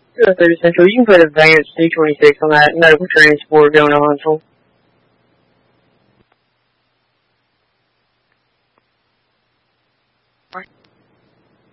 30 Central. You can put advanced C26 on that medical transport going to Huntsville.